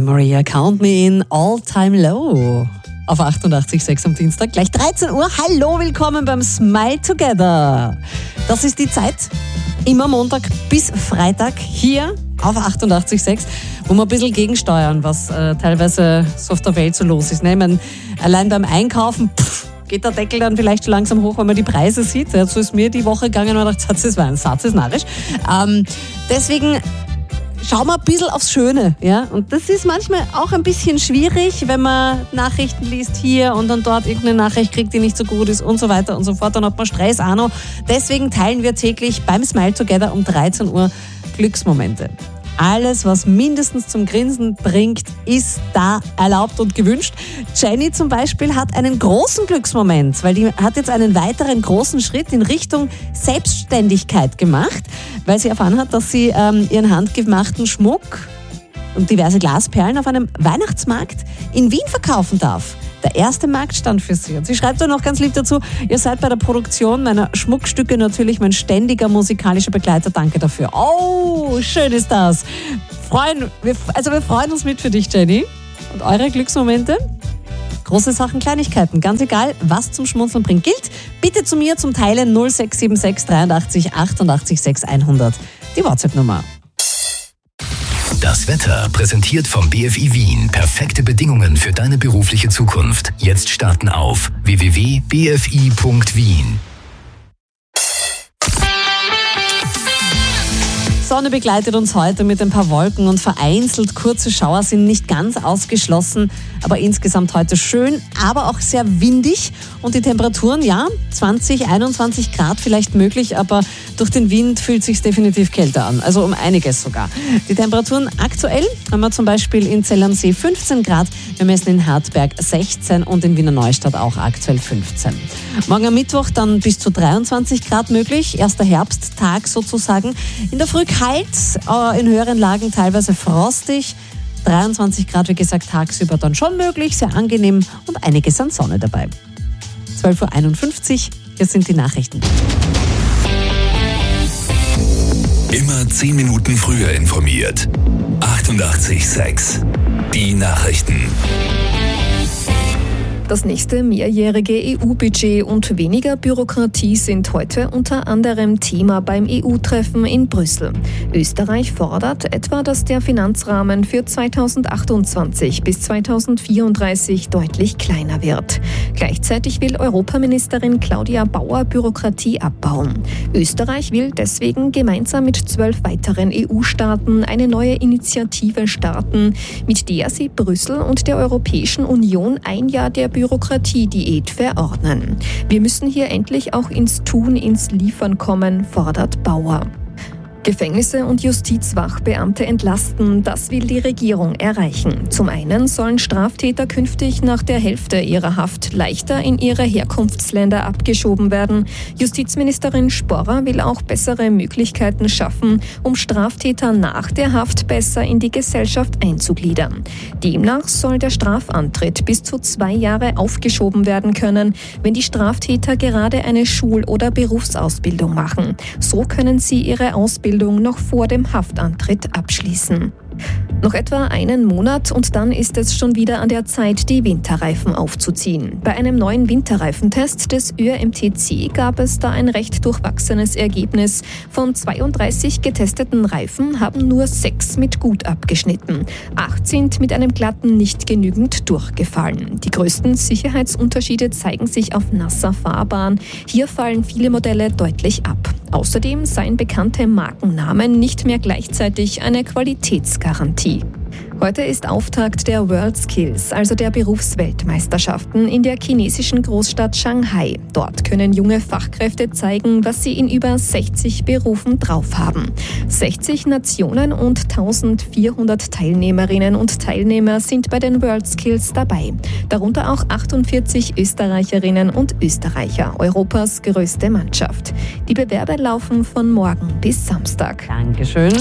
Maria, Count Me In, All Time Low. Auf 88,6 am Dienstag, gleich 13 Uhr. Hallo, willkommen beim Smile Together. Das ist die Zeit, immer Montag bis Freitag hier auf 88,6, wo wir ein bisschen gegensteuern, was teilweise so auf der Welt so los ist. Ne? Ich meine, allein beim Einkaufen geht der Deckel dann vielleicht schon langsam hoch, wenn man die Preise sieht. Ja, so ist mir die Woche gegangen und ich dachte, das war ein Satz, ist narrisch. Deswegen schauen wir ein bisschen aufs Schöne. Ja? Und das ist manchmal auch ein bisschen schwierig, wenn man Nachrichten liest hier und dann dort irgendeine Nachricht kriegt, die nicht so gut ist und so weiter und so fort. Dann hat man Stress auch noch. Deswegen teilen wir täglich beim Smile Together um 13 Uhr Glücksmomente. Alles, was mindestens zum Grinsen bringt, ist da erlaubt und gewünscht. Jenny zum Beispiel hat einen großen Glücksmoment, weil die hat jetzt einen weiteren großen Schritt in Richtung Selbstständigkeit gemacht, weil sie erfahren hat, dass sie ihren handgemachten Schmuck und diverse Glasperlen auf einem Weihnachtsmarkt in Wien verkaufen darf. Der erste Marktstand für sie. Und sie schreibt dann noch ganz lieb dazu, ihr seid bei der Produktion meiner Schmuckstücke natürlich mein ständiger musikalischer Begleiter. Danke dafür. Oh, schön ist das. Wir freuen uns mit für dich, Jenny. Und eure Glücksmomente? Große Sachen, Kleinigkeiten. Ganz egal, was zum Schmunzeln bringt. Gilt bitte zu mir zum Teilen 0676 83 88 6100. Die WhatsApp-Nummer. Das Wetter präsentiert vom BFI Wien. Perfekte Bedingungen für deine berufliche Zukunft. Jetzt starten auf www.bfi.wien. Sonne begleitet uns heute mit ein paar Wolken und vereinzelt kurze Schauer sind nicht ganz ausgeschlossen, aber insgesamt heute schön, aber auch sehr windig und die Temperaturen, ja, 20, 21 Grad vielleicht möglich, aber durch den Wind fühlt es sich definitiv kälter an, also um einiges sogar. Die Temperaturen aktuell haben wir zum Beispiel in Zell am See 15 Grad, wir messen in Hartberg 16 und in Wiener Neustadt auch aktuell 15. Morgen am Mittwoch dann bis zu 23 Grad möglich, erster Herbsttag sozusagen. In der Früh kalt, in höheren Lagen teilweise frostig. 23 Grad, wie gesagt, tagsüber dann schon möglich, sehr angenehm und einiges an Sonne dabei. 12.51 Uhr, hier sind die Nachrichten. Immer 10 Minuten früher informiert. 88,6. Die Nachrichten. Das nächste mehrjährige EU-Budget und weniger Bürokratie sind heute unter anderem Thema beim EU-Treffen in Brüssel. Österreich fordert etwa, dass der Finanzrahmen für 2028 bis 2034 deutlich kleiner wird. Gleichzeitig will Europaministerin Claudia Bauer Bürokratie abbauen. Österreich will deswegen gemeinsam mit 12 weiteren EU-Staaten eine neue Initiative starten, mit der sie Brüssel und der Europäischen Union ein Jahr der Bürokratiediät verordnen. Wir müssen hier endlich auch ins Tun, ins Liefern kommen, fordert Bauer. Gefängnisse und Justizwachbeamte entlasten, das will die Regierung erreichen. Zum einen sollen Straftäter künftig nach der Hälfte ihrer Haft leichter in ihre Herkunftsländer abgeschoben werden. Justizministerin Sporrer will auch bessere Möglichkeiten schaffen, um Straftäter nach der Haft besser in die Gesellschaft einzugliedern. Demnach soll der Strafantritt bis zu 2 Jahre aufgeschoben werden können, wenn die Straftäter gerade eine Schul- oder Berufsausbildung machen. So können sie ihre Ausbildung noch vor dem Haftantritt abschließen. Noch etwa einen Monat und dann ist es schon wieder an der Zeit, die Winterreifen aufzuziehen. Bei einem neuen Winterreifentest des ÖMTC gab es da ein recht durchwachsenes Ergebnis. Von 32 getesteten Reifen haben nur 6 mit gut abgeschnitten. 8 sind mit einem glatten nicht genügend durchgefallen. Die größten Sicherheitsunterschiede zeigen sich auf nasser Fahrbahn. Hier fallen viele Modelle deutlich ab. Außerdem seien bekannte Markennamen nicht mehr gleichzeitig eine Qualitätsgarantie. Heute ist Auftakt der WorldSkills, also der Berufsweltmeisterschaften in der chinesischen Großstadt Shanghai. Dort können junge Fachkräfte zeigen, was sie in über 60 Berufen drauf haben. 60 Nationen und 1400 Teilnehmerinnen und Teilnehmer sind bei den WorldSkills dabei. Darunter auch 48 Österreicherinnen und Österreicher, Europas größte Mannschaft. Die Bewerbe laufen von morgen bis Samstag. Dankeschön.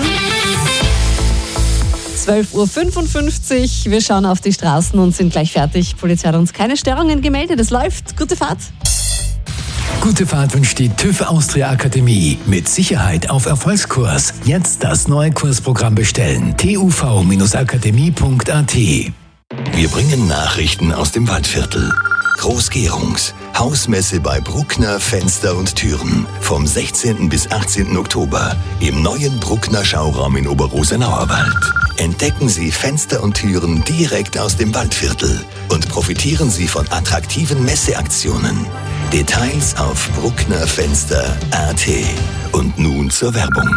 12.55 Uhr. Wir schauen auf die Straßen und sind gleich fertig. Die Polizei hat uns keine Störungen gemeldet. Es läuft. Gute Fahrt. Gute Fahrt wünscht die TÜV Austria Akademie. Mit Sicherheit auf Erfolgskurs. Jetzt das neue Kursprogramm bestellen. tuv-akademie.at. Wir bringen Nachrichten aus dem Waldviertel. Groß-Gerungs. Hausmesse bei Bruckner Fenster und Türen. Vom 16. bis 18. Oktober im neuen Bruckner Schauraum in Oberrosenauerwald. Entdecken Sie Fenster und Türen direkt aus dem Waldviertel und profitieren Sie von attraktiven Messeaktionen. Details auf brucknerfenster.at. Und nun zur Werbung.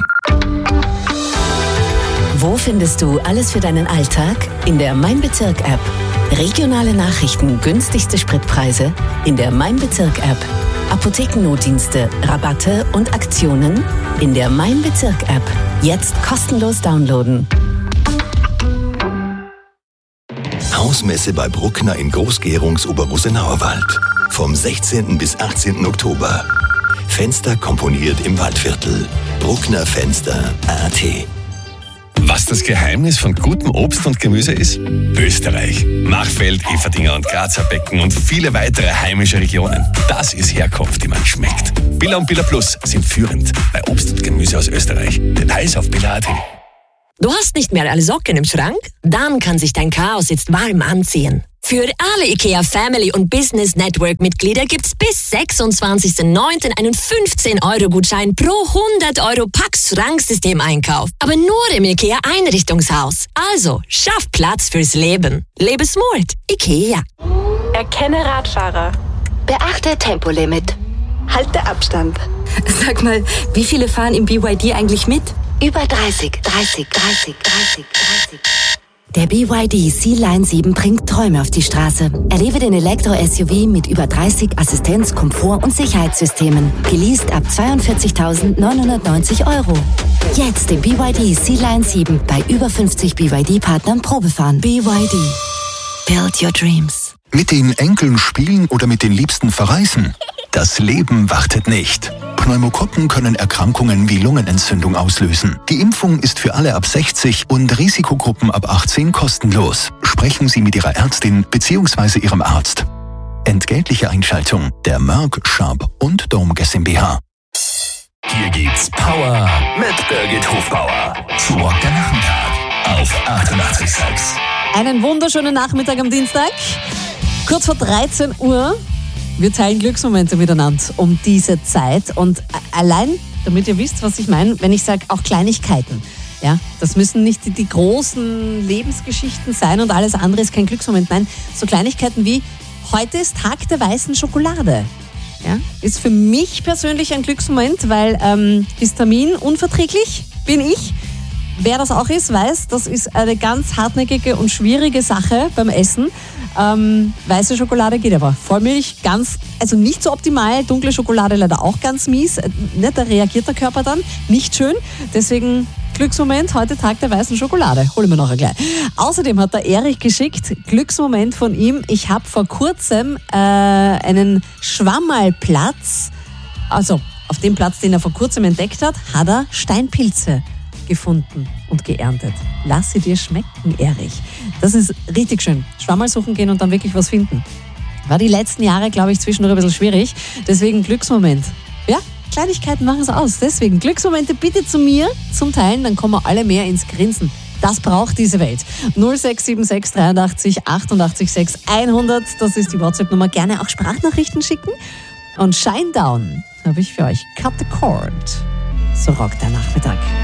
Wo findest du alles für deinen Alltag? In der Mein Bezirk-App. Regionale Nachrichten, günstigste Spritpreise in der Mein Bezirk-App. Apothekennotdienste, Rabatte und Aktionen in der Mein Bezirk-App. Jetzt kostenlos downloaden. Hausmesse bei Bruckner in Groß-Gerungs Oberrosenauerwald. Vom 16. bis 18. Oktober. Fenster komponiert im Waldviertel. Brucknerfenster.at. Was das Geheimnis von gutem Obst und Gemüse ist? Österreich. Machfeld, Eferdingen und Grazer Becken und viele weitere heimische Regionen. Das ist Herkunft, die man schmeckt. Billa und Billa Plus sind führend bei Obst und Gemüse aus Österreich. Details auf billa.at. Du hast nicht mehr alle Socken im Schrank? Dann kann sich dein Chaos jetzt warm anziehen. Für alle IKEA Family und Business Network Mitglieder gibt's bis 26.09. einen 15-Euro-Gutschein pro 100 Euro Pax-Schranksystem-Einkauf. Aber nur im IKEA Einrichtungshaus. Also, schaff Platz fürs Leben. Lebe smart. IKEA. Erkenne Radfahrer. Beachte Tempolimit. Halte Abstand. Sag mal, wie viele fahren im BYD eigentlich mit? Über 30. Der BYD Sea-Line 7 bringt Träume auf die Straße. Erlebe den Elektro-SUV mit über 30 Assistenz-, Komfort- und Sicherheitssystemen. Geleast ab 42.990 Euro. Jetzt den BYD Sea-Line 7 bei über 50 BYD-Partnern Probefahren. BYD. Build your dreams. Mit den Enkeln spielen oder mit den Liebsten verreisen? Das Leben wartet nicht. Pneumokokken können Erkrankungen wie Lungenentzündung auslösen. Die Impfung ist für alle ab 60 und Risikogruppen ab 18 kostenlos. Sprechen Sie mit Ihrer Ärztin bzw. Ihrem Arzt. Entgeltliche Einschaltung der Merck, Sharp und Dome GmbH. Hier gibt's Power mit Birgit Hofbauer. Zu Rock der Nachmittag auf 88.6. Einen wunderschönen Nachmittag am Dienstag. Kurz vor 13 Uhr. Wir teilen Glücksmomente miteinander um diese Zeit. Und allein, damit ihr wisst, was ich meine, wenn ich sage, auch Kleinigkeiten. Ja, das müssen nicht die großen Lebensgeschichten sein und alles andere ist kein Glücksmoment. Nein, so Kleinigkeiten wie, heute ist Tag der weißen Schokolade. Ja, ist für mich persönlich ein Glücksmoment, weil Histamin unverträglich bin ich. Wer das auch ist, weiß, das ist eine ganz hartnäckige und schwierige Sache beim Essen. Weiße Schokolade geht aber. Vollmilch also nicht so optimal. Dunkle Schokolade leider auch ganz mies. Da reagiert der Körper dann. Nicht schön. Deswegen Glücksmoment, heute Tag der weißen Schokolade. Hol ich mir nachher gleich. Außerdem hat der Erich geschickt, Glücksmoment von ihm. Ich habe vor kurzem einen Schwammerlplatz, also auf dem Platz, den er vor kurzem entdeckt hat, hat er Steinpilze gefunden und geerntet. Lass sie dir schmecken, Erich. Das ist richtig schön. Schwammerl suchen gehen und dann wirklich was finden. War die letzten Jahre, glaube ich, zwischendurch ein bisschen schwierig. Deswegen Glücksmoment. Ja, Kleinigkeiten machen es aus. Deswegen Glücksmomente bitte zu mir zum Teilen, dann kommen wir alle mehr ins Grinsen. Das braucht diese Welt. 0676 83 88 6 100, das ist die WhatsApp-Nummer. Gerne auch Sprachnachrichten schicken. Und Shinedown habe ich für euch. Cut the Cord. So rockt der Nachmittag.